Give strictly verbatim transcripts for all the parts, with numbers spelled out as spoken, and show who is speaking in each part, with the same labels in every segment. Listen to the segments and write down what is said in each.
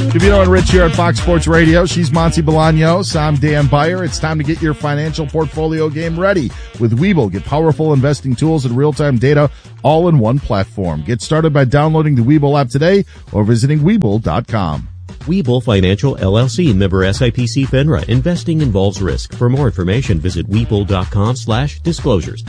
Speaker 1: Cavino and Rich here at Fox Sports Radio. She's Monty Bolaños. I'm Dan Beyer. It's time to get your financial portfolio game ready with Webull. Get powerful investing tools and real-time data all in one platform. Get started by downloading the Webull app today or visiting Webull dot com.
Speaker 2: Webull Financial, L L C, member S I P C FINRA. Investing involves risk. For more information, visit Webull dot com slash disclosures.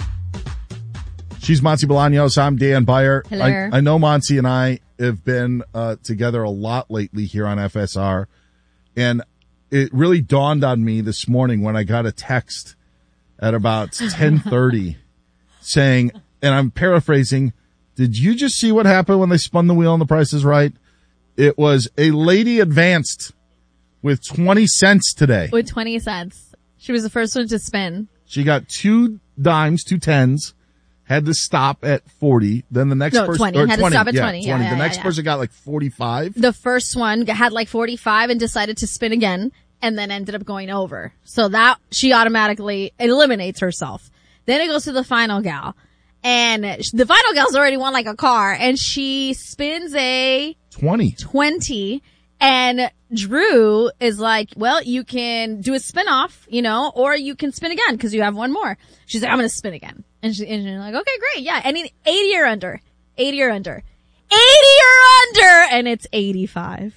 Speaker 1: She's Monty Bolaños. I'm Dan Beyer.
Speaker 3: Hello.
Speaker 1: I, I know Monty and I have been uh, together a lot lately here on F S R, and it really dawned on me this morning when I got a text at about ten thirty saying, and I'm paraphrasing, did you just see what happened when they spun the wheel on The Price is Right? It was a lady advanced with twenty cents today.
Speaker 3: With twenty cents. She was the first one to spin.
Speaker 1: She got two dimes, two tens, had to stop at forty. Then the next
Speaker 3: no,
Speaker 1: person,
Speaker 3: twenty.
Speaker 1: or
Speaker 3: Had
Speaker 1: twenty,
Speaker 3: to stop at
Speaker 1: yeah,
Speaker 3: twenty. Yeah,
Speaker 1: twenty.
Speaker 3: yeah,
Speaker 1: the
Speaker 3: yeah,
Speaker 1: next
Speaker 3: yeah.
Speaker 1: person got like forty-five.
Speaker 3: The first one had like forty-five and decided to spin again and then ended up going over. So that, she automatically eliminates herself. Then it goes to the final gal. And the final gal's already won like a car, and she spins a
Speaker 1: twenty.
Speaker 3: twenty, and Drew is like, well, you can do a spin off, you know, or you can spin again because you have one more. She's like, I'm going to spin again. And, she, and she's like, okay, great. Yeah. And eighty or under, eighty or under, eighty or under, and it's eighty-five.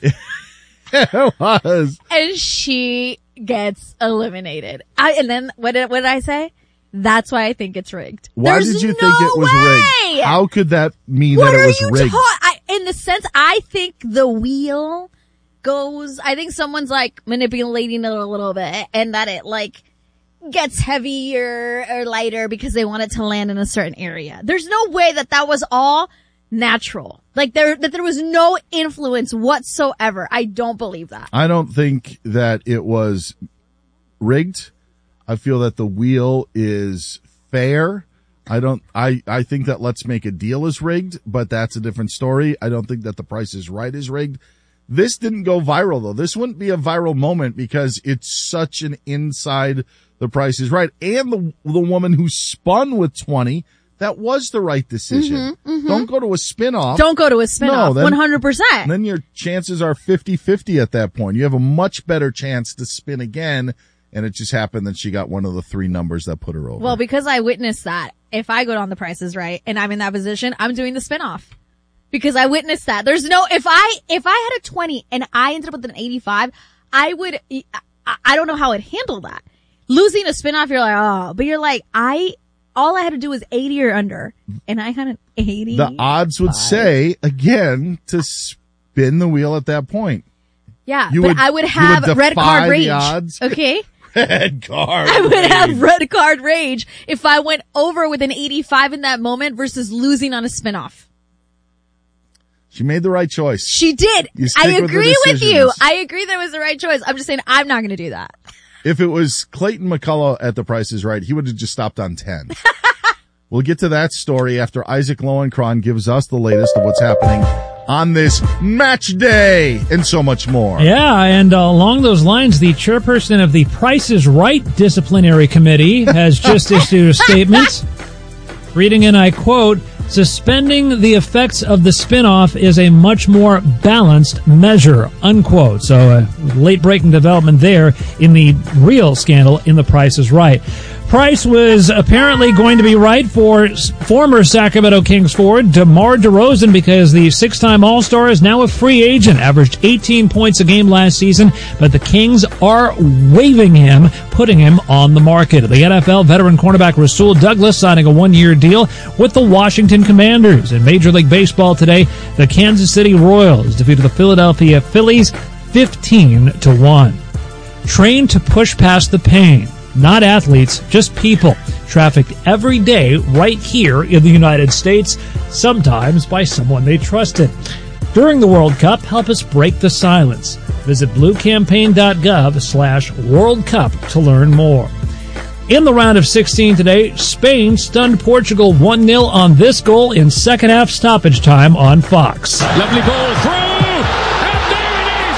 Speaker 1: It was.
Speaker 3: And she gets eliminated. I, and then what did, what did I say? That's why I think it's rigged.
Speaker 1: Why
Speaker 3: There's
Speaker 1: did you
Speaker 3: no
Speaker 1: think it was
Speaker 3: way!
Speaker 1: rigged? How could that mean
Speaker 3: What
Speaker 1: that it
Speaker 3: are
Speaker 1: was
Speaker 3: you
Speaker 1: rigged?
Speaker 3: ta- I, in the sense, I think the wheel goes, I think someone's like manipulating it a little bit, and that it like gets heavier or lighter because they want it to land in a certain area. There's no way that that was all natural. Like there, that there was no influence whatsoever. I don't believe that.
Speaker 1: I don't think that it was rigged. I feel that the wheel is fair. I don't, I, I think that Let's Make a Deal is rigged, but that's a different story. I don't think that The Price is Right is rigged. This didn't go viral though. This wouldn't be a viral moment because it's such an inside The Price is Right. And the, the woman who spun with twenty, that was the right decision.
Speaker 3: Mm-hmm, mm-hmm.
Speaker 1: Don't go to a spin-off.
Speaker 3: Don't go to a spin-off.
Speaker 1: No, then-
Speaker 3: one hundred percent.
Speaker 1: Then your chances are fifty-fifty at that point. You have a much better chance to spin again. And it just happened that she got one of the three numbers that put her over.
Speaker 3: Well, because I witnessed that, if I go on The Price is Right and I'm in that position, I'm doing the spin-off. Because I witnessed that. There's no, if I, if I had a twenty and I ended up with an eighty-five, I would, I, I don't know how I'd handle that. Losing a spin-off, you're like, oh, but you're like, I, all I had to do was eighty or under, and I had an eighty.
Speaker 1: The odds would say, again, to spin the wheel at that point.
Speaker 3: Yeah,
Speaker 1: You
Speaker 3: but
Speaker 1: would-
Speaker 3: I would
Speaker 1: you
Speaker 3: have
Speaker 1: would
Speaker 3: red
Speaker 1: defy
Speaker 3: card
Speaker 1: the
Speaker 3: rage.
Speaker 1: odds.
Speaker 3: Okay?
Speaker 1: Red card.
Speaker 3: I would
Speaker 1: rage.
Speaker 3: have red card rage if I went over with an eighty-five in that moment versus losing on a spinoff.
Speaker 1: She made the right choice.
Speaker 3: She did.
Speaker 1: You stick
Speaker 3: I
Speaker 1: with the
Speaker 3: agree with you.
Speaker 1: decisions.
Speaker 3: I agree that was the right choice. I'm just saying I'm not going to do that.
Speaker 1: If it was Clayton McCullough at The Price is Right, he would have just stopped on ten. We'll get to that story after Isaac Lowenkron gives us the latest of what's happening on this match day and so much more.
Speaker 4: Yeah, and uh, along those lines, the chairperson of the Price is Right Disciplinary Committee has just issued a statement. Reading, and I quote, "Suspending the effects of the spinoff is a much more balanced measure," unquote. So a late-breaking development there in the real scandal in The Price is Right. Price was apparently going to be right for s- former Sacramento Kings forward DeMar DeRozan because the six-time All-Star is now a free agent, averaged eighteen points a game last season, but the Kings are waiving him, putting him on the market. The N F L veteran cornerback Rasul Douglas signing a one-year deal with the Washington Commanders. In Major League Baseball today, the Kansas City Royals defeated the Philadelphia Phillies fifteen to one. Trained to push past the pain. Not athletes, just people, trafficked every day right here in the United States, sometimes by someone they trusted. During the World Cup, help us break the silence. Visit bluecampaign.gov slash World Cup to learn more. In the round of sixteen today, Spain stunned Portugal one nil on this goal in second half stoppage time on Fox.
Speaker 5: Lovely ball through, and there it is!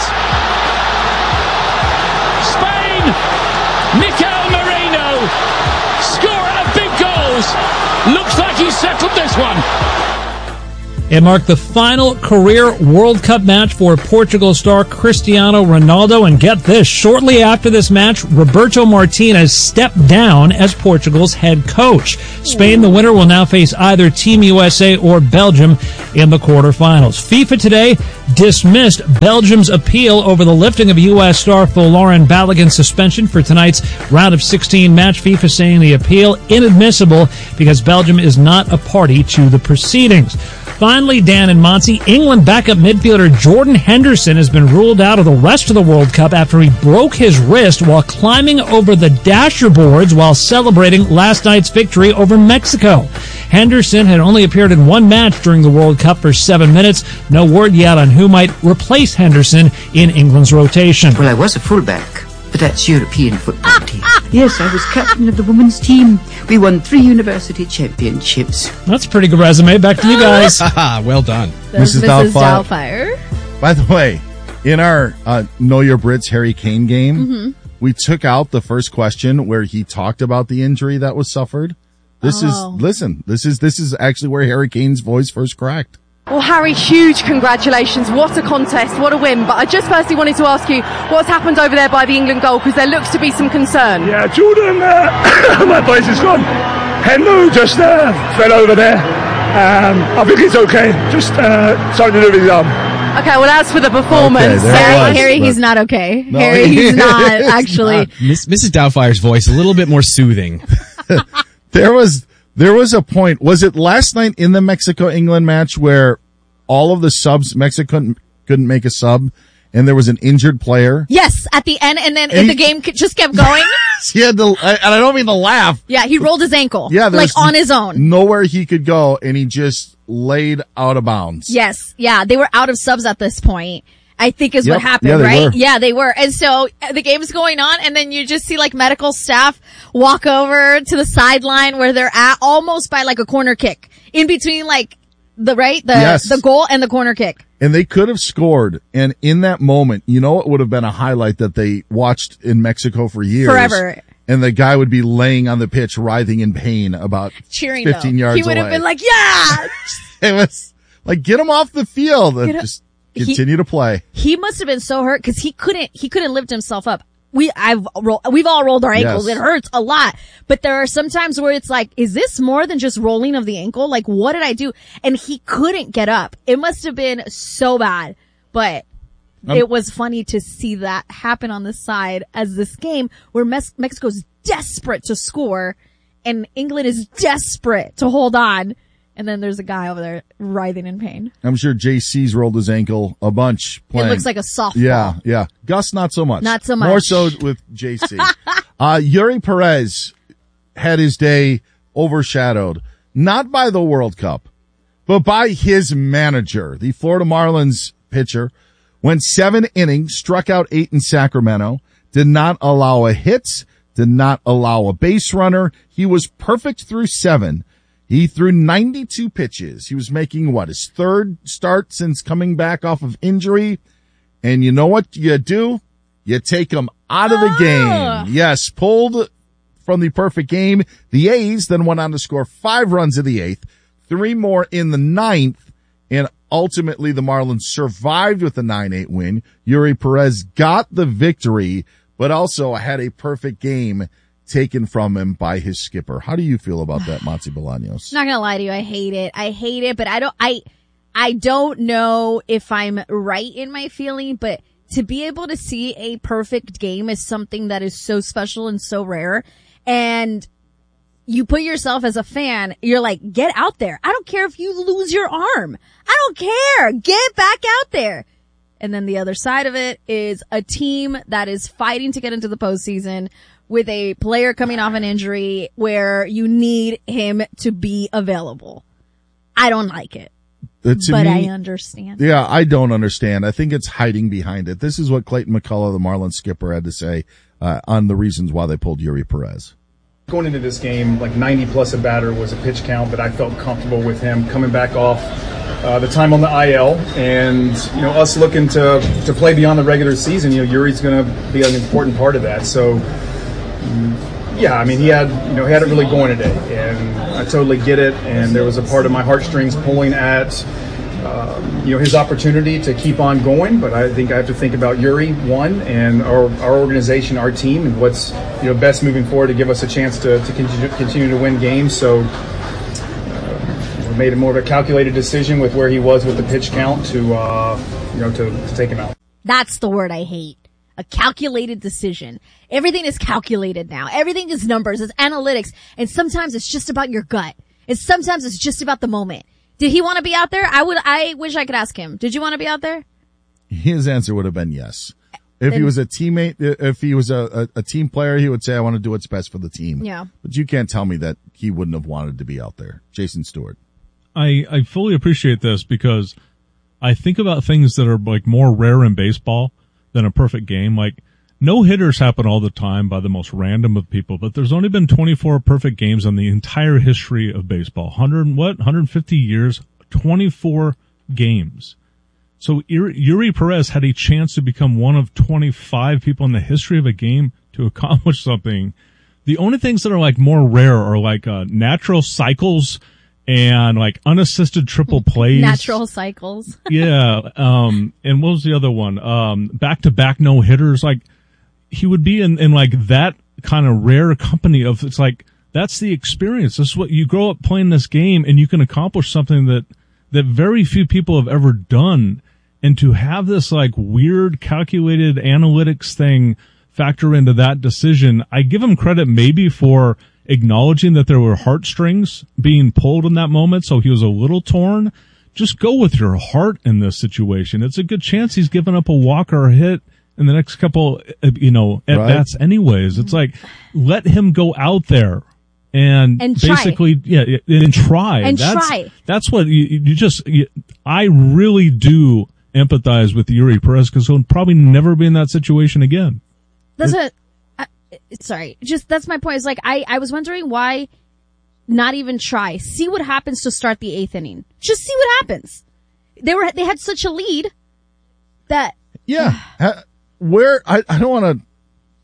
Speaker 5: Spain, Mikel Merino, scorer of big goals. Looks like he settled this one.
Speaker 4: It marked the final career World Cup match for Portugal star Cristiano Ronaldo. And get this, shortly after this match, Roberto Martinez stepped down as Portugal's head coach. Spain, the winner, will now face either Team U S A or Belgium in the quarterfinals. FIFA today dismissed Belgium's appeal over the lifting of U S star Folarin Balogun's suspension for tonight's round of sixteen match. FIFA saying the appeal inadmissible because Belgium is not a party to the proceedings. Finally, Dan and Monty, England backup midfielder Jordan Henderson has been ruled out of the rest of the World Cup after he broke his wrist while climbing over the dasher boards while celebrating last night's victory over Mexico. Henderson had only appeared in one match during the World Cup for seven minutes. No word yet on who might replace Henderson in England's rotation.
Speaker 6: Well, I was a fullback, but that's European football team. Yes, I was captain of the women's team. We won three university championships.
Speaker 4: That's a pretty good resume. Back to you guys.
Speaker 7: Well done.
Speaker 1: Missus
Speaker 3: Missus
Speaker 1: Doubtfire.
Speaker 3: Doubtfire.
Speaker 1: By the way, in our uh, Know Your Brits Harry Kane game,
Speaker 3: Mm-hmm.
Speaker 1: we took out the first question where he talked about the injury that was suffered. This
Speaker 3: Oh.
Speaker 1: is, listen, this is, this is actually where Harry Kane's voice first cracked.
Speaker 8: Well, Harry, huge congratulations. What a contest, what a win. But I just firstly wanted to ask you what's happened over there by the England goal, because there looks to be some concern.
Speaker 9: Yeah, Jordan, uh, my voice is gone. Hendo just uh, fell over there. Um, I think it's okay. Just uh, something to do with his arm.
Speaker 8: Okay, well, as for the performance,
Speaker 1: Okay, there
Speaker 3: Harry,
Speaker 1: was,
Speaker 3: Harry
Speaker 1: but-
Speaker 3: he's not okay.
Speaker 1: No,
Speaker 3: Harry,
Speaker 1: he
Speaker 3: he's not
Speaker 1: is
Speaker 3: actually.
Speaker 1: not.
Speaker 7: Miss, Missus Doubtfire's voice a little bit more soothing.
Speaker 1: There was, there was a point, was it last night in the Mexico-England match where all of the subs, Mexico couldn't, couldn't make a sub and there was an injured player?
Speaker 3: Yes, at the end, and then
Speaker 1: And
Speaker 3: the
Speaker 1: he-
Speaker 3: game c- just kept going.
Speaker 1: He had to, and I don't mean to laugh.
Speaker 3: Yeah, he rolled his ankle.
Speaker 1: Yeah, there
Speaker 3: like
Speaker 1: was
Speaker 3: on his own.
Speaker 1: Nowhere he could go, and he just laid out of bounds.
Speaker 3: Yes, yeah, they were out of subs at this point. I think is
Speaker 1: Yep.
Speaker 3: what happened,
Speaker 1: Yeah, they
Speaker 3: right?
Speaker 1: were.
Speaker 3: Yeah, they were. And so uh, the game's going on, and then you just see like medical staff walk over to the sideline where they're at, almost by like a corner kick, in between like the right the
Speaker 1: Yes.
Speaker 3: the goal and the corner kick.
Speaker 1: And they could have scored. And in that moment, you know, it would have been a highlight that they watched in Mexico for years.
Speaker 3: Forever.
Speaker 1: And the guy would be laying on the pitch, writhing in pain about
Speaker 3: Cheering
Speaker 1: fifteen
Speaker 3: though.
Speaker 1: yards
Speaker 3: He would have
Speaker 1: away.
Speaker 3: been like, yeah.
Speaker 1: It was like, get him off the field and
Speaker 3: Get him-
Speaker 1: just
Speaker 3: He-
Speaker 1: continue to play.
Speaker 3: He must have been so hurt because he couldn't, he couldn't lift himself up. We, I've roll, we've all rolled our ankles.
Speaker 1: Yes.
Speaker 3: It hurts a lot. But there are some times where it's like, is this more than just rolling of the ankle? Like, what did I do? And he couldn't get up. It must have been so bad, but
Speaker 1: Um,
Speaker 3: it was funny to see that happen on the side as this game where Mes- Mexico's desperate to score and England is desperate to hold on. And then there's a guy over there writhing in pain.
Speaker 1: I'm sure J C's rolled his ankle a bunch playing.
Speaker 3: It looks like a softball.
Speaker 1: Yeah, yeah. Gus, not so much.
Speaker 3: Not so much.
Speaker 1: More so with J C. uh, Yuri Perez had his day overshadowed, not by the World Cup, but by his manager. The Florida Marlins pitcher went seven innings, struck out eight in Sacramento, did not allow a hit, did not allow a base runner. He was perfect through seven. He threw ninety-two pitches. He was making what, his third start since coming back off of injury. And you know what you do? You take him out of the game. Yes, pulled from the perfect game. The A's then went on to score five runs in the eighth, three more in the ninth, and ultimately the Marlins survived with a nine eight win. Yuri Perez got the victory, but also had a perfect game taken from him by his skipper. How do you feel about that, Monty Bolaños?
Speaker 3: Not gonna lie to you, I hate it. I hate it, but I don't, I, I don't know if I'm right in my feeling, but to be able to see a perfect game is something that is so special and so rare. And you put yourself as a fan, you're like, get out there. I don't care if you lose your arm. I don't care. Get back out there. And then the other side of it is a team that is fighting to get into the postseason with a player coming off an injury where you need him to be available. I don't like it,
Speaker 1: Uh, to
Speaker 3: but
Speaker 1: me,
Speaker 3: I understand.
Speaker 1: Yeah, I don't understand. I think it's hiding behind it. This is what Clayton McCullough, the Marlins skipper, had to say uh, on the reasons why they pulled Yuri Perez.
Speaker 10: Going into this game, like ninety plus a batter was a pitch count that I felt comfortable with him coming back off uh, the time on the I L, and you know us looking to to play beyond the regular season. You know Yuri's going to be an important part of that. So yeah, I mean he had you know he had it really going today, and I totally get it. And there was a part of my heartstrings pulling at um, you know, his opportunity to keep on going. But I think I have to think about Yuri, one, and our, our organization, our team, and what's, you know, best moving forward to give us a chance to, to continue, continue to win games. So uh, we made a more of a calculated decision with where he was with the pitch count to, uh, you know, to, to take him out.
Speaker 3: That's the word I hate. A calculated decision. Everything is calculated now. Everything is numbers. It's analytics. And sometimes it's just about your gut. And sometimes it's just about the moment. Did he want to be out there? I would, I wish I could ask him. Did you want to be out there?
Speaker 1: His answer would have been yes. If
Speaker 3: And-
Speaker 1: he was a teammate, if he was a, a, a team player, he would say, I want to do what's best for the team.
Speaker 3: Yeah.
Speaker 1: But you can't tell me that he wouldn't have wanted to be out there. Jason Stewart.
Speaker 11: I, I fully appreciate this because I think about things that are like more rare in baseball than a perfect game. Like no hitters happen all the time by the most random of people, but there's only been twenty-four perfect games in the entire history of baseball. one hundred, what, one hundred fifty years, twenty-four games. So Yuri Perez had a chance to become one of twenty-five people in the history of a game to accomplish something. The only things that are like more rare are like uh, natural cycles and like unassisted triple plays.
Speaker 3: Natural cycles.
Speaker 11: Yeah. Um, and what was the other one? Um, back to back no hitters. Like he would be in, in like that kind of rare company of, it's like, that's the experience. This is what you grow up playing this game and you can accomplish something that, that very few people have ever done. And to have this like weird calculated analytics thing factor into that decision, I give him credit maybe for acknowledging that there were heartstrings being pulled in that moment, so he was a little torn. Just go with your heart in this situation. It's a good chance he's giving up a walk or a hit in the next couple, you know, at bats right. anyways. It's like, let him go out there and,
Speaker 3: and
Speaker 11: basically,
Speaker 3: try.
Speaker 11: yeah, and try.
Speaker 3: And
Speaker 11: that's,
Speaker 3: try.
Speaker 11: That's what you, you just, you, I really do empathize with Yuri Perez because he'll probably never be in that situation again.
Speaker 3: That's what, uh, sorry, just, that's my point. Is like, I, I was wondering why not even try. See what happens to start the eighth inning. Just see what happens. They were, they had such a lead that.
Speaker 1: Yeah. Where, I, I don't want to,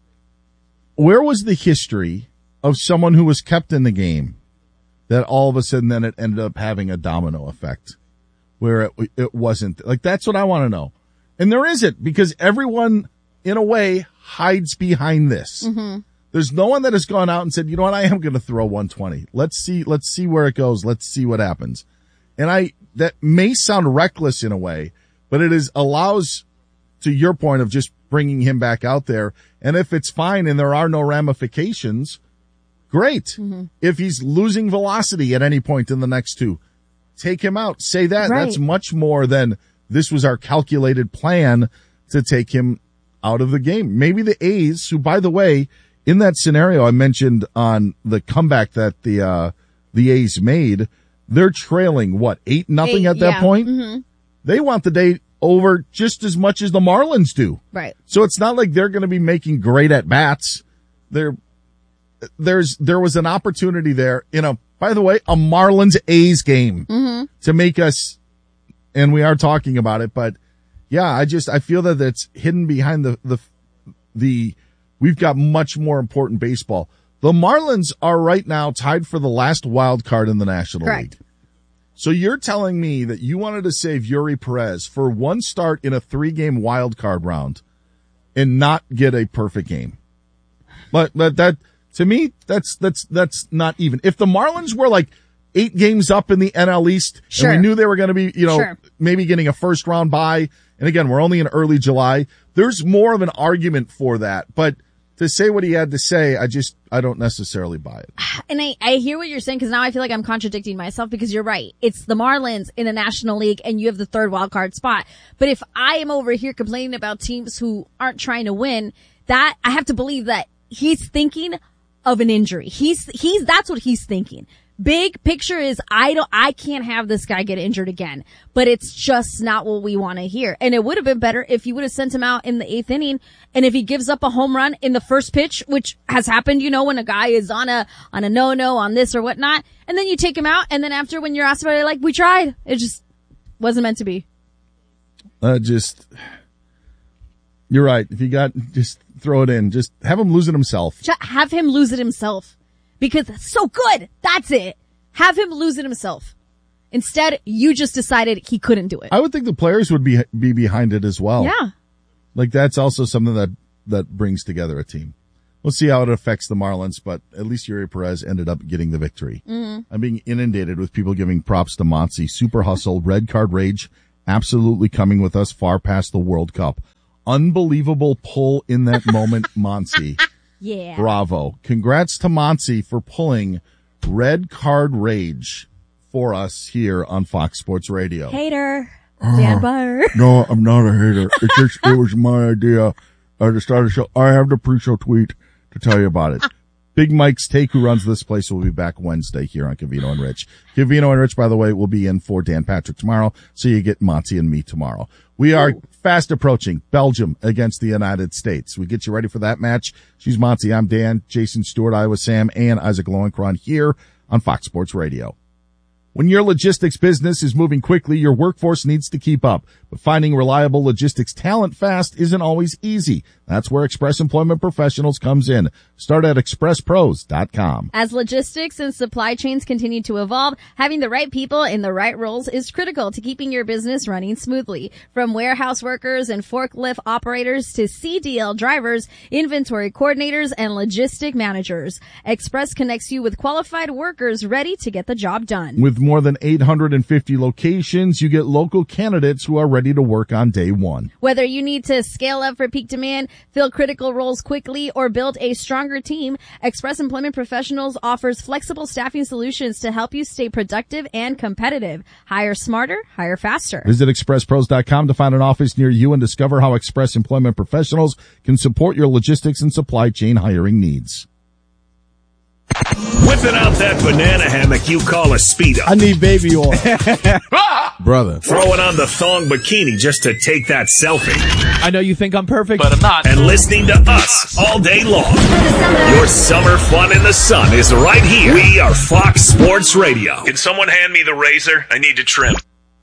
Speaker 1: where was the history of someone who was kept in the game that all of a sudden then it ended up having a domino effect where it, it wasn't like, that's what I want to know. And there isn't because everyone in a way hides behind this.
Speaker 3: Mm-hmm.
Speaker 1: There's no one that has gone out and said, you know what, I am going to throw one twenty. Let's see, let's see where it goes. Let's see what happens. And I, that may sound reckless in a way, but it is allows to your point of just bringing him back out there. And if it's fine and there are no ramifications, great.
Speaker 3: Mm-hmm.
Speaker 1: If he's losing velocity at any point in the next two, take him out. Say that.
Speaker 3: Right.
Speaker 1: That's much more than this was our calculated plan to take him out of the game. Maybe the A's, who, by the way, in that scenario I mentioned on the comeback that the, uh, the A's made, they're trailing, what, eight nothing at that
Speaker 3: yeah.
Speaker 1: point?
Speaker 3: Mm-hmm.
Speaker 1: They want the day over just as much as the Marlins do.
Speaker 3: Right.
Speaker 1: So it's not like they're going to be making great at bats. There, there's, there was an opportunity there, you know, by the way, a Marlins A's game
Speaker 3: mm-hmm.
Speaker 1: to make us, and we are talking about it, but yeah, I just, I feel that it's hidden behind the, the, the, we've got much more important baseball. The Marlins are right now tied for the last wild card in the National
Speaker 3: Correct.
Speaker 1: League. So you're telling me that you wanted to save Yuri Perez for one start in a three game wild card round and not get a perfect game. But, but that, to me, that's, that's, that's not even. If the Marlins were like eight games up in the N L East
Speaker 3: sure.
Speaker 1: and we knew they were going to be, you know,
Speaker 3: sure.
Speaker 1: maybe getting a first round bye. And again, we're only in early July. There's more of an argument for that. But to say what he had to say, I just, I don't necessarily buy it.
Speaker 3: And I, I hear what you're saying because now I feel like I'm contradicting myself because you're right. It's the Marlins in the National League and you have the third wild card spot. But if I am over here complaining about teams who aren't trying to win, that I have to believe that he's thinking of an injury. He's, he's, that's what he's thinking. Big picture is I don't, I can't have this guy get injured again, but it's just not what we want to hear. And it would have been better if you would have sent him out in the eighth inning. And if he gives up a home run in the first pitch, which has happened, you know, when a guy is on a, on a no-no on this or whatnot, and then you take him out. And then after when you're asked about it, like, we tried, it just wasn't meant to be.
Speaker 1: Uh, just, you're right. If you got, just throw it in, just have him lose it himself.
Speaker 3: Just have him lose it himself. Because it's so good. That's it. Have him lose it himself. Instead, you just decided he couldn't do it.
Speaker 1: I would think the players would be be behind it as well.
Speaker 3: Yeah.
Speaker 1: Like that's also something that, that brings together a team. We'll see how it affects the Marlins, but at least Yuri Perez ended up getting the victory.
Speaker 3: Mm-hmm.
Speaker 1: I'm being inundated with people giving props to Monty. Super hustle, red card rage, absolutely coming with us far past the World Cup. Unbelievable pull in that moment, Monty.
Speaker 3: Yeah.
Speaker 1: Bravo. Congrats to Monty for pulling red card rage for us here on Fox Sports Radio.
Speaker 3: Hater. Dan Byer.
Speaker 1: No, I'm not a hater. It's just, it was my idea uh, to start a show. I have the pre-show tweet to tell you about it. Big Mike's Take, who runs this place, will be back Wednesday here on Covino and Rich. Covino and Rich, by the way, will be in for Dan Patrick tomorrow, so you get Monty and me tomorrow. We are Ooh. fast approaching Belgium against the United States. We get you ready for that match. She's Monty, I'm Dan, Jason Stewart, Iowa Sam, and Isaac Lowenkron here on Fox Sports Radio. When your logistics business is moving quickly, your workforce needs to keep up. But finding reliable logistics talent fast isn't always easy. That's where Express Employment Professionals comes in. Start at express pros dot com.
Speaker 3: As logistics and supply chains continue to evolve, having the right people in the right roles is critical to keeping your business running smoothly. From warehouse workers and forklift operators to C D L drivers, inventory coordinators, and logistic managers, Express connects you with qualified workers ready to get the job done.
Speaker 1: With more than eight hundred fifty locations, you get local candidates who are ready to work on day one.
Speaker 3: Whether you need to scale up for peak demand, fill critical roles quickly, or build a stronger team, Express Employment Professionals offers flexible staffing solutions to help you stay productive and competitive. Hire smarter, hire faster.
Speaker 1: Visit express pros dot com to find an office near you and discover how Express Employment Professionals can support your logistics and supply chain hiring needs.
Speaker 12: Whipping out that banana hammock you call a Speedo.
Speaker 13: I need baby oil. Brother.
Speaker 12: Throwing on the thong bikini just to take that selfie.
Speaker 13: I know you think I'm perfect,
Speaker 12: but I'm not. And listening to us all day long. Your summer fun in the sun is right here. We are Fox Sports Radio. Can someone hand me the razor? I need to trim.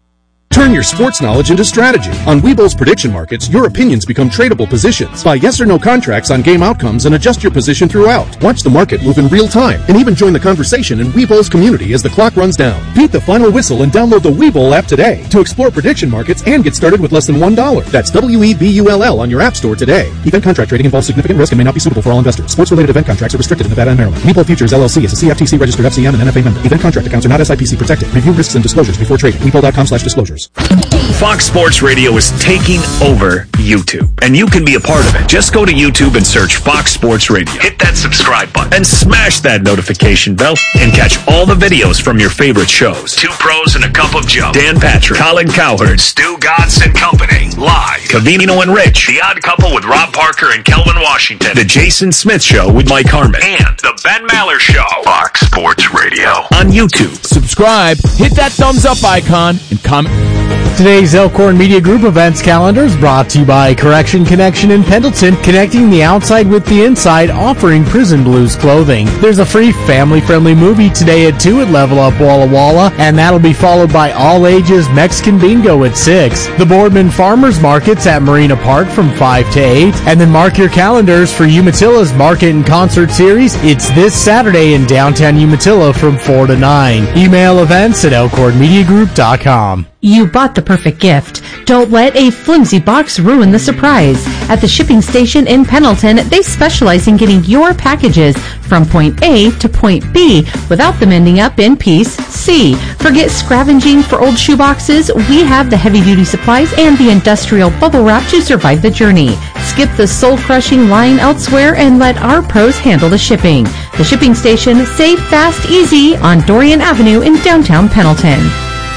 Speaker 14: Turn your sports knowledge into strategy. On Webull's prediction markets, your opinions become tradable positions. Buy yes or no contracts on game outcomes and adjust your position throughout. Watch the market move in real time and even join the conversation in Webull's community as the clock runs down. Beat the final whistle and download the Webull app today to explore prediction markets and get started with less than one dollar. That's W E B U L L on your app store today. Event contract trading involves significant risk and may not be suitable for all investors. Sports-related event contracts are restricted in Nevada and Maryland. Webull Futures L L C is a C F T C registered F C M and N F A member. Event contract accounts are not S I P C protected. Review risks and disclosures before trading. Webull dot com slash disclosures.
Speaker 12: Fox Sports Radio is taking over YouTube, and you can be a part of it. Just go to YouTube and search Fox Sports Radio. Hit that subscribe button and smash that notification bell and catch all the videos from your favorite shows. Two Pros and a Cup of Joe. Dan Patrick, Colin Cowherd, Stu Godson and Company. Live. Covino and Rich. The Odd Couple with Rob Parker and Kelvin Washington. The Jason Smith Show with Mike Harmon. And The Ben Maller Show. Fox Sports Radio. On YouTube.
Speaker 13: Subscribe, hit that thumbs up icon, and comment.
Speaker 15: Today's Elkhorn Media Group events calendar is brought to you by Correction Connection in Pendleton, connecting the outside with the inside, offering Prison Blues clothing. There's a free family-friendly movie today at two at Level Up Walla Walla, and that'll be followed by all ages Mexican bingo at six. The Boardman Farmers Markets at Marina Park from five to eight, and then mark your calendars for Umatillo's Market and Concert Series. It's this Saturday in downtown Umatilla from four to nine. Email events at elkhorn media group dot com.
Speaker 16: You bought the perfect gift. Don't let a flimsy box ruin the surprise. At the shipping station in Pendleton, they specialize in getting your packages from point A to point B without them ending up in piece C. Forget scavenging for old shoeboxes. We have the heavy-duty supplies and the industrial bubble wrap to survive the journey. Skip the soul-crushing line elsewhere and let our pros handle the shipping. The shipping station, safe, fast, easy on Dorian Avenue in downtown Pendleton.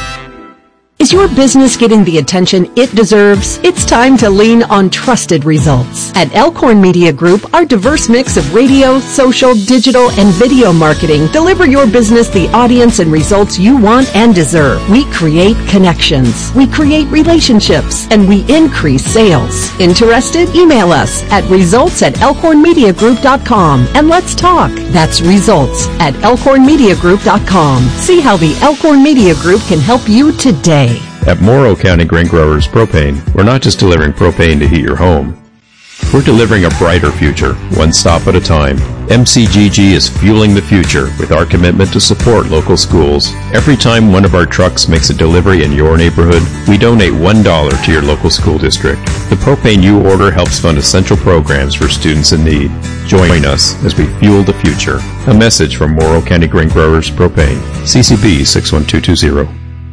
Speaker 17: Is your business getting the attention it deserves? It's time to lean on trusted results. At Elkhorn Media Group, our diverse mix of radio, social, digital, and video marketing deliver your business the audience and results you want and deserve. We create connections, we create relationships, and we increase sales. Interested? Email us at results at elkhorn media group dot com and let's talk. That's results at elkhorn media group dot com. See how the Elkhorn Media Group can help you today.
Speaker 18: At Morrow County Grain Growers Propane, we're not just delivering propane to heat your home. We're delivering a brighter future, one stop at a time. M C G G is fueling the future with our commitment to support local schools. Every time one of our trucks makes a delivery in your neighborhood, we donate one dollar to your local school district. The propane you order helps fund essential programs for students in need. Join us as we fuel the future. A message from Morrow County Grain Growers Propane. C C B six one two two zero.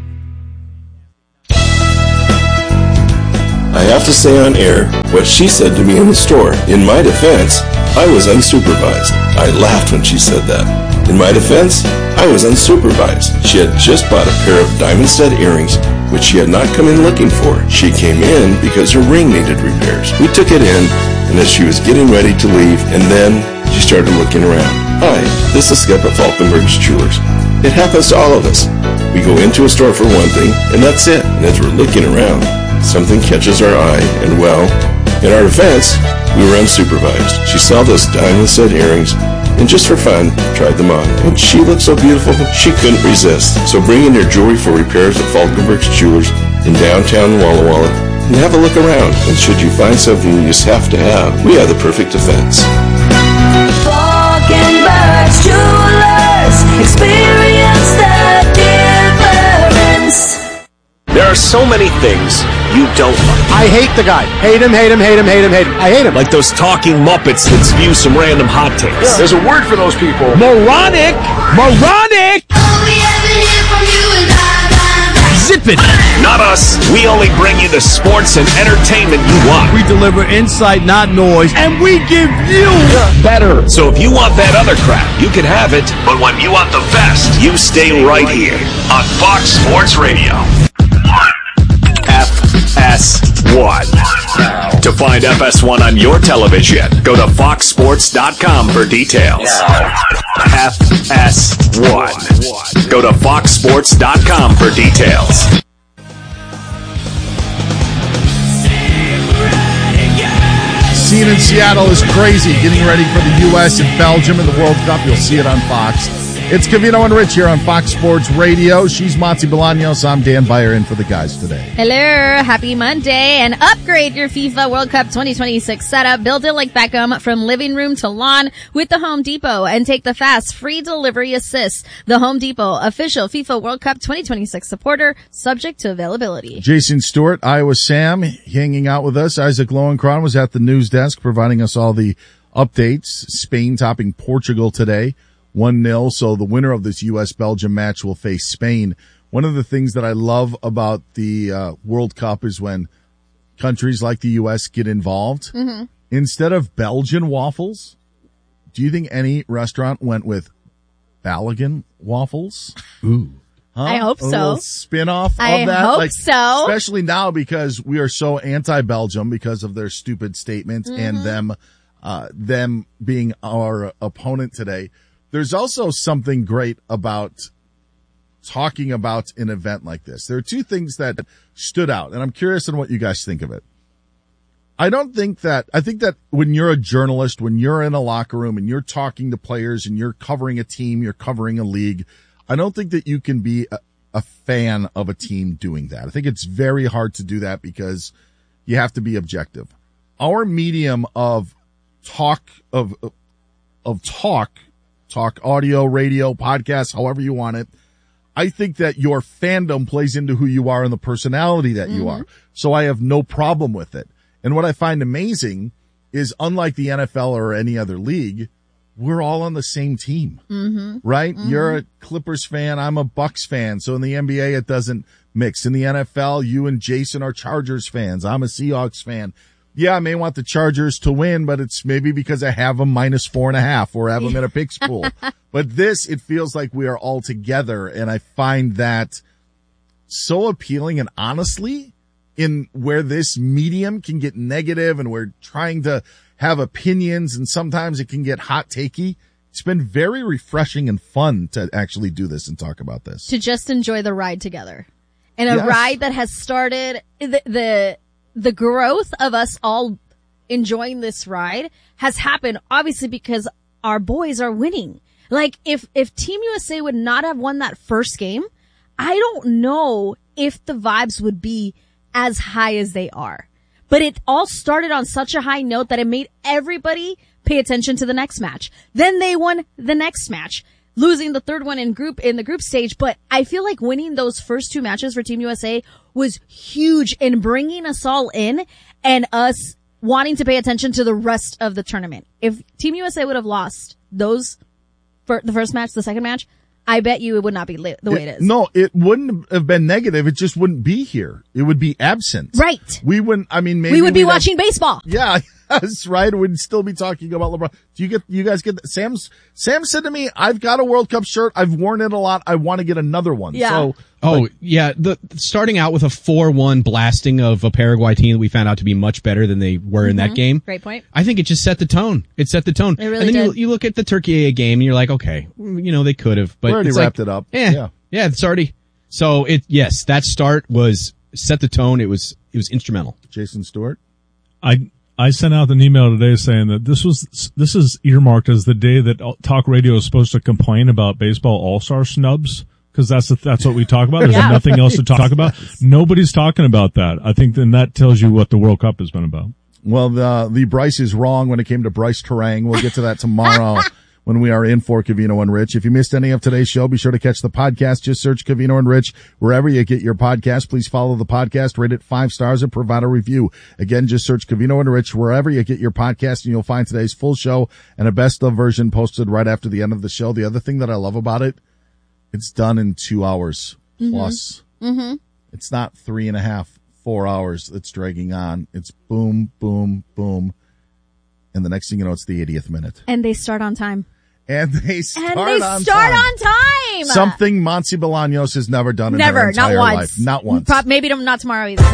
Speaker 19: I have to say on air what she said to me in the store. In my defense, I was unsupervised. I laughed when she said that. In my defense, I was unsupervised. She had just bought a pair of diamond stud earrings, which she had not come in looking for. She came in because her ring needed repairs. We took it in, and as she was getting ready to leave, and then she started looking around. Hi, this is Skip at Falkenberg's Jewelers. It happens to all of us. We go into a store for one thing, and that's it. And as we're looking around, something catches our eye, and well, in our defense, we were unsupervised. She saw those diamond set earrings, and just for fun, tried them on. And she looked so beautiful, she couldn't resist. So bring in your jewelry for repairs at Falkenberg's Jewelers in downtown Walla Walla, and have a look around. And should you find something you just have to have, we have the perfect defense.
Speaker 20: Falkenberg's Jewelers, experience the difference.
Speaker 12: There are so many things you don't like.
Speaker 21: I hate the guy. Hate him, hate him, hate him, hate him, hate him. I hate him.
Speaker 12: Like those talking Muppets that spew some random hot takes.
Speaker 21: Yeah.
Speaker 9: There's a word for those people.
Speaker 13: Moronic! Moronic!
Speaker 20: All we ever hear from you is blah, blah, blah.
Speaker 13: Zip it!
Speaker 12: Not us. We only bring you the sports and entertainment you want.
Speaker 13: We deliver insight, not noise, and we give you better.
Speaker 12: So if you want that other crap, you can have it. But when you want the best, you stay right here on Fox Sports Radio. F S one. To find F S one on your television, go to fox sports dot com for details. F S one. Go to fox sports dot com for details.
Speaker 1: Scene in Seattle is crazy, getting ready for the U S and Belgium in the World Cup. You'll see it on Fox. It's Covino and Rich here on Fox Sports Radio. She's Monty Bolaños. I'm Dan Beyer in for the guys today.
Speaker 3: Hello. Happy Monday. And upgrade your FIFA World Cup twenty twenty-six setup. Build it like Beckham from living room to lawn with the Home Depot and take the fast free delivery assist. The Home Depot, official FIFA World Cup twenty twenty-six supporter, subject to availability.
Speaker 1: Jason Stewart, Iowa Sam, hanging out with us. Isaac Lowenkron was at the news desk providing us all the updates. Spain topping Portugal today. one nil, so the winner of this U S Belgium match will face Spain. One of the things that I love about the uh, World Cup is when countries like the U S get involved.
Speaker 3: Mm-hmm.
Speaker 1: Instead of Belgian waffles, do you think any restaurant went with Balogun waffles?
Speaker 7: Ooh.
Speaker 1: Huh?
Speaker 3: I hope
Speaker 1: A
Speaker 3: so.
Speaker 1: little spin-off of
Speaker 3: I
Speaker 1: that.
Speaker 3: hope
Speaker 1: like,
Speaker 3: so.
Speaker 1: Especially now because we are so anti-Belgium because of their stupid statements
Speaker 3: Mm-hmm.
Speaker 1: and them, uh, them being our opponent today. There's also something great about talking about an event like this. There are two things that stood out, and I'm curious on what you guys think of it. I don't think that, I think that when you're a journalist, when you're in a locker room and you're talking to players and you're covering a team, you're covering a league, I don't think that you can be a, a fan of a team doing that. I think it's very hard to do that because you have to be objective. Our medium of talk, of, of talk, talk audio, radio, podcast, however you want it. I think that your fandom plays into who you are and the personality that you
Speaker 3: Mm-hmm.
Speaker 1: are. So I have no problem with it. And what I find amazing is unlike the N F L or any other league, we're all on the same team,
Speaker 3: Mm-hmm.
Speaker 1: right?
Speaker 3: Mm-hmm.
Speaker 1: You're a Clippers fan. I'm a Bucks fan. So in the N B A, it doesn't mix. In the N F L, you and Jason are Chargers fans. I'm a Seahawks fan. Yeah, I may want the Chargers to win, but it's maybe because I have them minus four and a half or have them in a picks pool. But this, it feels like we are all together. And I find that so appealing. And honestly, in where this medium can get negative and we're trying to have opinions and sometimes it can get hot takey, it's been very refreshing and fun to actually do this and talk about this.
Speaker 3: To just enjoy the ride together. And a
Speaker 1: Yes.
Speaker 3: ride that has started, the, the, the growth of us all enjoying this ride has happened obviously because our boys are winning. Like if, if Team U S A would not have won that first game, I don't know if the vibes would be as high as they are. but it all started on such a high note that it made everybody pay attention to the next match. Then they won the next match, losing the third one in group in the group stage. But I feel like winning those first two matches for Team U S A was huge in bringing us all in and us wanting to pay attention to the rest of the tournament. If Team U S A would have lost those for the first match, the second match, I bet you it would not be lit the way it is.
Speaker 1: No, it wouldn't have been negative. It just wouldn't be here. It would be absent.
Speaker 3: Right.
Speaker 1: We wouldn't, I mean, maybe
Speaker 3: we would be
Speaker 1: we'd
Speaker 3: watching
Speaker 1: have,
Speaker 3: baseball.
Speaker 1: Yeah, that's right. We'd still be talking about LeBron. Do you get, you guys get, Sam's, Sam said to me, I've got a World Cup shirt. I've worn it a lot. I want to get another one.
Speaker 3: Yeah.
Speaker 1: So,
Speaker 7: oh,
Speaker 1: like,
Speaker 7: yeah. The starting out with a four one blasting of a Paraguay team that we found out to be much better than they were in
Speaker 3: Mm-hmm.
Speaker 7: that game.
Speaker 3: Great point.
Speaker 7: I think it just set the tone. It set the tone.
Speaker 3: It really
Speaker 7: and then
Speaker 3: did.
Speaker 7: You, you look at the Turkey game and you're like, okay, you know, they could have, but
Speaker 1: we already
Speaker 7: it's
Speaker 1: wrapped
Speaker 7: like,
Speaker 1: it up.
Speaker 7: Eh,
Speaker 1: Yeah.
Speaker 7: yeah, it's already. So it, yes, that start was set the tone. It was, it was instrumental.
Speaker 1: Jason Stewart.
Speaker 11: I I sent out an email today saying that this was this is earmarked as the day that talk radio is supposed to complain about baseball all-star snubs, because that's the, that's what we talk about. There's
Speaker 3: Yeah.
Speaker 11: nothing else to talk about. Nobody's talking about that. I think then that tells you what the World Cup has been about.
Speaker 1: Well, the, the Bryce is wrong when it came to Bryce Terang. We'll get to that tomorrow when we are in for Covino and Rich. If you missed any of today's show, be sure to catch the podcast. Just search Covino and Rich wherever you get your podcast. Please follow the podcast, rate it five stars, and provide a review. Again, just search Covino and Rich wherever you get your podcast, and you'll find today's full show and a best of version posted right after the end of the show. The other thing that I love about it, it's done in two hours plus.
Speaker 3: Mm-hmm.
Speaker 1: It's not three and a half, four hours that's dragging on. It's boom, boom, boom. And the next thing you know, it's the eightieth minute.
Speaker 3: And they start on time.
Speaker 1: And they start
Speaker 3: And they
Speaker 1: on
Speaker 3: start
Speaker 1: time.
Speaker 3: on time.
Speaker 1: Something Monty Bolaños has never done in her
Speaker 3: Never,
Speaker 1: entire
Speaker 3: not once.
Speaker 1: life. Not once.
Speaker 3: Pro- maybe not tomorrow either.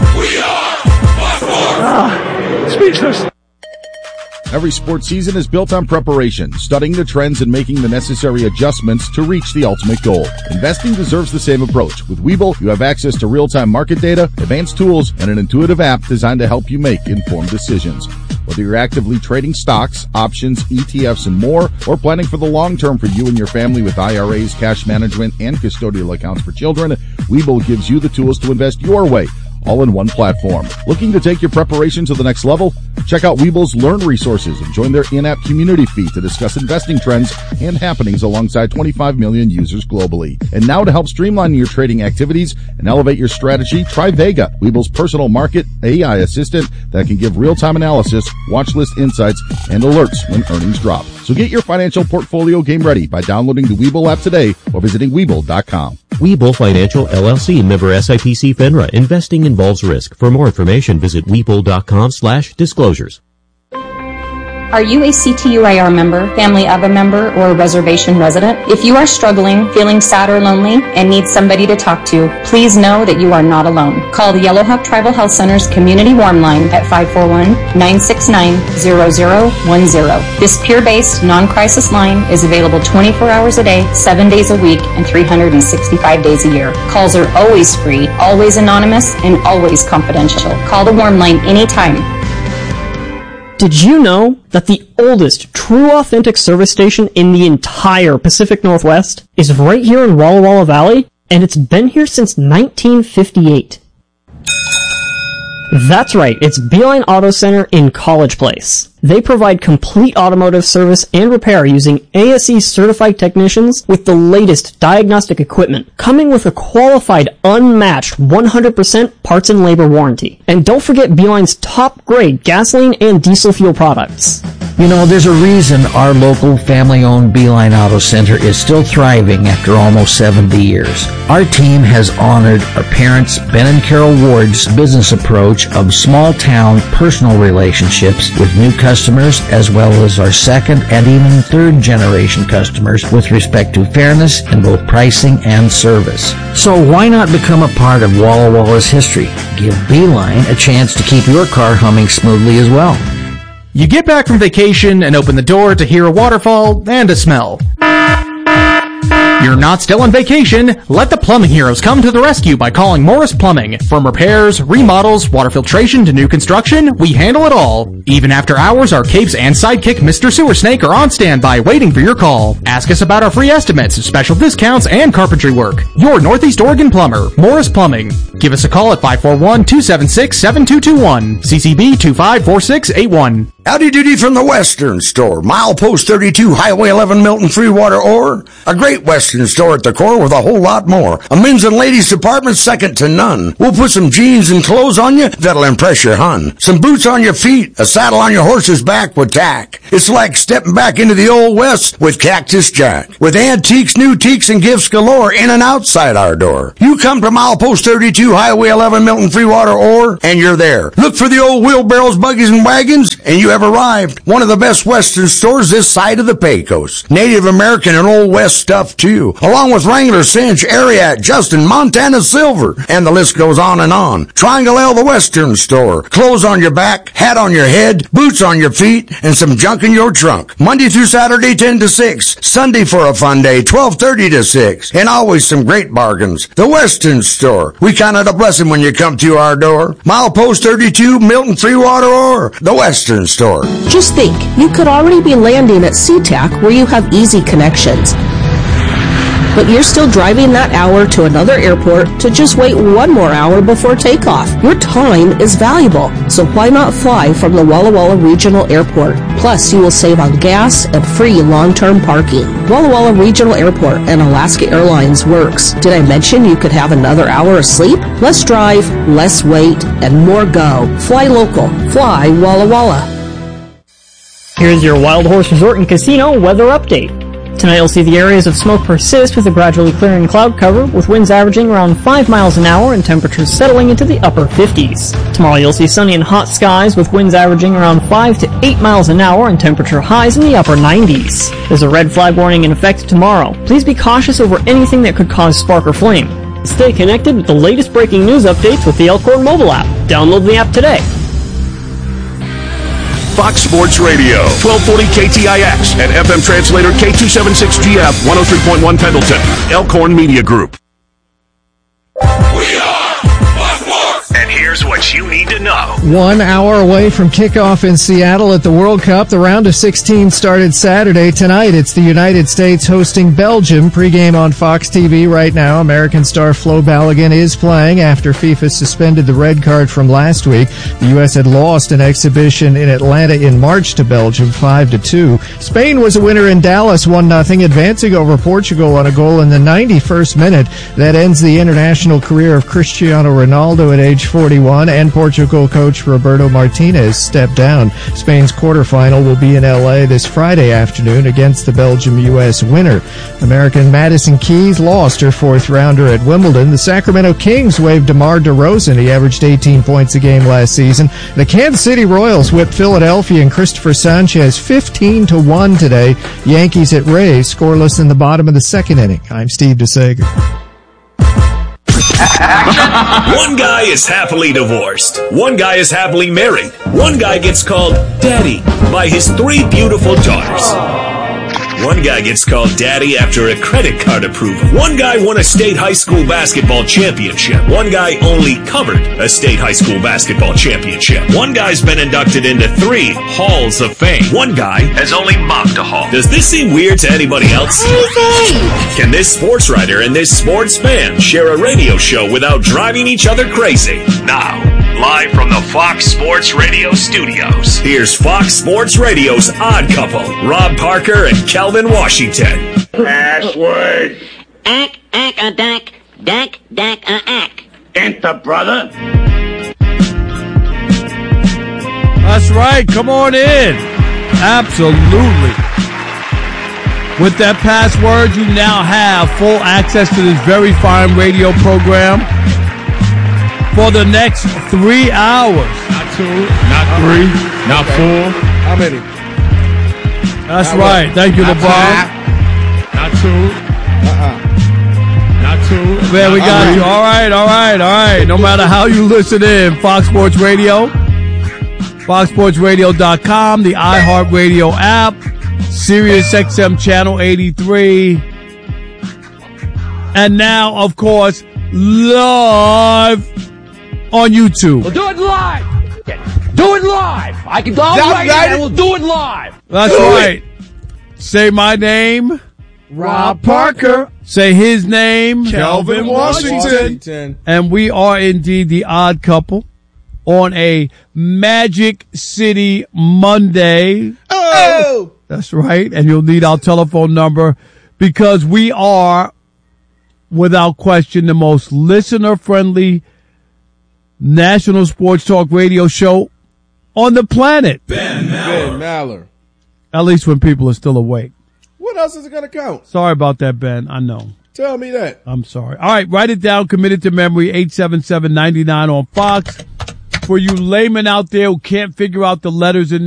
Speaker 9: Speechless.
Speaker 1: Every sports season is built on preparation, studying the trends and making the necessary adjustments to reach the ultimate goal. Investing deserves the same approach. With Webull, you have access to real-time market data, advanced tools, and an intuitive app designed to help you make informed decisions. Whether you're actively trading stocks, options, E T Fs, and more, or planning for the long term for you and your family with I R As, cash management, and custodial accounts for children, Webull gives you the tools to invest your way, all in one platform. Looking to take your preparation to the next level? Check out Webull's Learn resources and join their in-app community feed to discuss investing trends and happenings alongside twenty-five million users globally. And now to help streamline your trading activities and elevate your strategy, try Vega, Webull's personal market A I assistant that can give real-time analysis, watch list insights, and alerts when earnings drop. So get your financial portfolio game ready by downloading the Webull app today or visiting Webull dot com.
Speaker 18: Webull Financial L L C, member S I P C FINRA. Investing involves risk. For more information, visit Webull dot com slash disclosures.
Speaker 2: Are you a C T U I R member, family of a member, or a reservation resident? If you are struggling, feeling sad or lonely, and need somebody to talk to, please know that you are not alone. Call the Yellowhawk Tribal Health Center's Community Warm Line at five four one, nine six nine, zero zero one zero. This peer-based, non-crisis line is available twenty-four hours a day, seven days a week, and three hundred sixty-five days a year. Calls are always free, always anonymous, and always confidential. Call the Warm Line anytime.
Speaker 22: Did you know that the oldest true authentic service station in the entire Pacific Northwest is right here in Walla Walla Valley? And it's been here since nineteen fifty-eight. That's right, it's Beeline Auto Center in College Place. They provide complete automotive service and repair using A S E certified technicians with the latest diagnostic equipment, coming with a qualified, unmatched one hundred percent parts and labor warranty. And don't forget Beeline's top grade gasoline and diesel fuel products.
Speaker 23: You know, there's a reason our local family-owned Beeline Auto Center is still thriving after almost seventy years. Our team has honored our parents, Ben and Carol Ward's business approach of small-town personal relationships with new customers, as well as our second and even third-generation customers with respect to fairness in both pricing and service. So why not become a part of Walla Walla's history? Give Beeline a chance to keep your car humming smoothly as well.
Speaker 24: You get back from vacation and open the door to hear a waterfall and a smell.
Speaker 15: You're not still on vacation? Let the plumbing heroes come to the rescue by calling Morris Plumbing. From repairs, remodels, water filtration to new construction, we handle it all. Even after hours, our capes and sidekick Mister Sewer Snake are on standby waiting for your call. Ask us about our free estimates, special discounts, and carpentry work. Your Northeast Oregon plumber, Morris Plumbing. Give us a call at five four one, two seven six, seven two two one. C C B two five four six eight one.
Speaker 4: Howdy doody from the Western Store. Milepost thirty-two, Highway eleven, Milton, Freewater, Ore. A great Western store at the core with a whole lot more. A men's and ladies department second to none. We'll put some jeans and clothes on you that'll impress your hun. Some boots on your feet, a saddle on your horse's back with tack. It's like stepping back into the Old West with Cactus Jack. With antiques, new teaks, and gifts galore in and outside our door. You come to Milepost thirty-two, Highway eleven, Milton, Freewater, Ore, and you're there. Look for the old wheelbarrows, buggies, and wagons, and you have arrived. One of the best Western stores this side of the Pecos. Native American and Old West stuff too, along with Wrangler, Cinch, Ariat, Justin, Montana Silver, and the list goes on and on. Triangle L, the Western Store. Clothes on your back, hat on your head, boots on your feet, and some junk in your trunk. Monday through Saturday, ten to six. Sunday for a fun day, twelve thirty to six. And always some great bargains. The Western Store. We count it a blessing when you come to our door. Milepost thirty-two, Milton, Freewater, or the Western Store.
Speaker 5: Just think, you could already be landing at SeaTac where you have easy connections. But you're still driving that hour to another airport to just wait one more hour before takeoff. Your time is valuable, so why not fly from the Walla Walla Regional Airport? Plus, you will save on gas and free long-term parking. Walla Walla Regional Airport and Alaska Airlines works. Did I mention you could have another hour of sleep? Less drive, less wait, and more go. Fly local. Fly Walla Walla.
Speaker 22: Here's your Wild Horse Resort and Casino weather update. Tonight you'll see the areas of smoke persist with a gradually clearing cloud cover, with winds averaging around five miles an hour and temperatures settling into the upper fifties. Tomorrow you'll see sunny and hot skies with winds averaging around five to eight miles an hour and temperature highs in the upper nineties. There's a red flag warning in effect tomorrow. Please be cautious over anything that could cause spark or flame. Stay connected with the latest breaking news updates with the Elkhorn mobile app. Download the app today.
Speaker 12: Fox Sports Radio, twelve forty K T I X, and F M translator K two seventy-six G F, one oh three point one Pendleton, Elkhorn Media Group. We are Fox Sports! And here's what you need to know.
Speaker 6: One hour away from kickoff in Seattle at the World Cup. The round of sixteen started Saturday. Tonight, it's the United States hosting Belgium. Pre-game on Fox T V right now. American star Flo Balogun is playing after FIFA suspended the red card from last week. The U S had lost an exhibition in Atlanta in March to Belgium, five to two. Spain was a winner in Dallas, one nothing, advancing over Portugal on a goal in the ninety-first minute. That ends the international career of Cristiano Ronaldo at age forty-one, and Portugal coach Roberto Martinez stepped down. Spain's quarterfinal will be in L A this Friday afternoon against the Belgium-U S winner. American Madison Keys lost her fourth rounder at Wimbledon. The Sacramento Kings waived DeMar DeRozan. He averaged eighteen points a game last season. The Kansas City Royals whipped Philadelphia and Christopher Sanchez fifteen to one today. Yankees at Rays scoreless in the bottom of the second inning. I'm Steve DeSager.
Speaker 12: One guy is happily divorced. One guy is happily married. One guy gets called Daddy by his three beautiful daughters. One guy gets called Daddy after a credit card approval. One guy won a state high school basketball championship. One guy only covered a state high school basketball championship. One guy's been inducted into three halls of fame. One guy has only mopped a hall. Does this seem weird to anybody else? Can this sports writer and this sports fan share a radio show without driving each other crazy? Now, live from the Fox Sports Radio studios, here's Fox Sports Radio's Odd Couple, Rob Parker and Kelvin Washington.
Speaker 24: Password. Ack, ack, a dack, dack, dack, a ack. Enter, brother.
Speaker 25: That's right. Come on in. Absolutely. With that password, you now have full access to this very fine radio program for the next three hours.
Speaker 11: Not two, not three, not four.
Speaker 25: How many? That's not right. One. Thank you, not LeBron.
Speaker 11: Two. Not two. Uh-uh. Not two.
Speaker 25: Man, we got
Speaker 11: three.
Speaker 25: you. All right, all right, all right. No matter how you listen in, Fox Sports Radio, fox sports radio dot com, the iHeartRadio app, Sirius X M Channel eighty-three, And now, of course, live on YouTube.
Speaker 13: We'll do it live. Do it live. I can. I'll
Speaker 25: That's
Speaker 13: write
Speaker 25: right.
Speaker 13: it and we'll do it live.
Speaker 25: That's
Speaker 13: Do
Speaker 25: right.
Speaker 13: it.
Speaker 25: Say my name.
Speaker 13: Rob Parker.
Speaker 25: Say his name.
Speaker 1: Kelvin Washington.
Speaker 25: And we are indeed the odd couple on a Magic City Monday.
Speaker 1: Oh!
Speaker 25: That's right. And you'll need our telephone number because we are, without question, the most listener-friendly national sports talk radio show on the planet.
Speaker 8: Ben Maller. Ben Maller.
Speaker 25: At least when people are still awake.
Speaker 8: What else is it going to count?
Speaker 25: Sorry about that, Ben. I know.
Speaker 8: Tell me that.
Speaker 25: I'm sorry. All right, write it down. Commit it to memory. eight seven seven, nine nine on Fox. For you laymen out there who can't figure out the letters in